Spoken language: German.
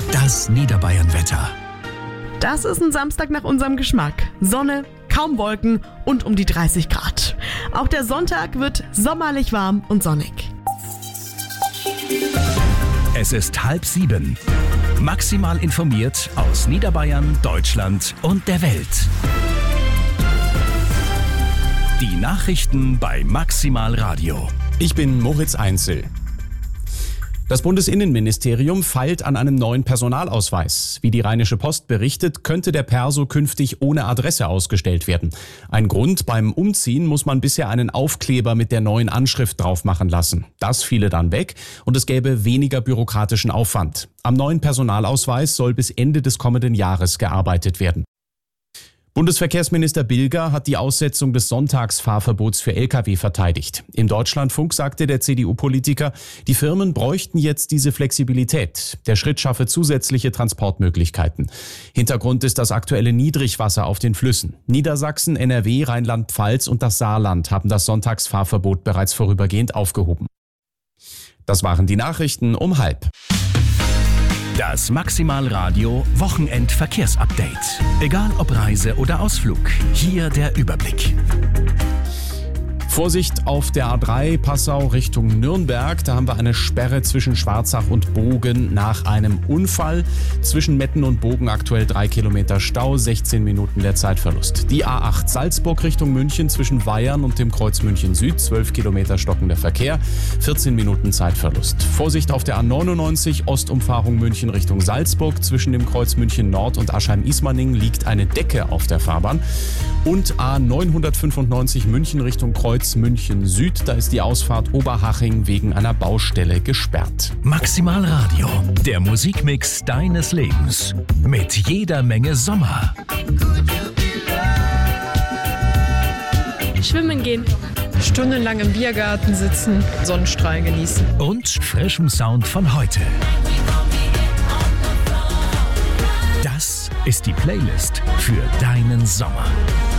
Das Niederbayern-Wetter. Das ist ein Samstag nach unserem Geschmack. Sonne, kaum Wolken und um die 30 Grad. Auch der Sonntag wird sommerlich warm und sonnig. Es ist 6:30. Maximal informiert aus Niederbayern, Deutschland und der Welt. Die Nachrichten bei Maximal Radio. Ich bin Moritz Einzel. Das Bundesinnenministerium feilt an einem neuen Personalausweis. Wie die Rheinische Post berichtet, könnte der Perso künftig ohne Adresse ausgestellt werden. Ein Grund: beim Umziehen muss man bisher einen Aufkleber mit der neuen Anschrift drauf machen lassen. Das fiele dann weg und es gäbe weniger bürokratischen Aufwand. Am neuen Personalausweis soll bis Ende des kommenden Jahres gearbeitet werden. Bundesverkehrsminister Bilger hat die Aussetzung des Sonntagsfahrverbots für Lkw verteidigt. Im Deutschlandfunk sagte der CDU-Politiker, die Firmen bräuchten jetzt diese Flexibilität. Der Schritt schaffe zusätzliche Transportmöglichkeiten. Hintergrund ist das aktuelle Niedrigwasser auf den Flüssen. Niedersachsen, NRW, Rheinland-Pfalz und das Saarland haben das Sonntagsfahrverbot bereits vorübergehend aufgehoben. Das waren die Nachrichten um 12:30. Das Maximal Radio Wochenend-Verkehrsupdate. Egal ob Reise oder Ausflug, hier der Überblick. Vorsicht auf der A3 Passau Richtung Nürnberg. Da haben wir eine Sperre zwischen Schwarzach und Bogen nach einem Unfall. Zwischen Metten und Bogen aktuell 3 Kilometer Stau, 16 Minuten der Zeitverlust. Die A8 Salzburg Richtung München zwischen Weyern und dem Kreuz München Süd, 12 Kilometer stockender Verkehr, 14 Minuten Zeitverlust. Vorsicht auf der A99 Ostumfahrung München Richtung Salzburg. Zwischen dem Kreuz München Nord und Aschheim-Ismaning liegt eine Decke auf der Fahrbahn. Und A995 München Richtung Kreuz München Süd, da ist die Ausfahrt Oberhaching wegen einer Baustelle gesperrt. Maximal Radio, der Musikmix deines Lebens. Mit jeder Menge Sommer. Schwimmen gehen. Stundenlang im Biergarten sitzen, Sonnenstrahlen genießen. Und frischem Sound von heute. Das ist die Playlist für deinen Sommer.